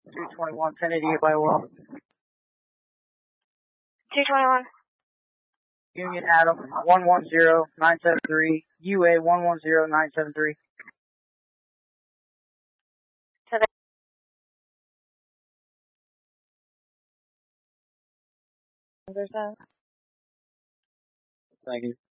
221, 1088 by Will. 221. Union Adam, 110973, UA 110973. There's that. Thank you.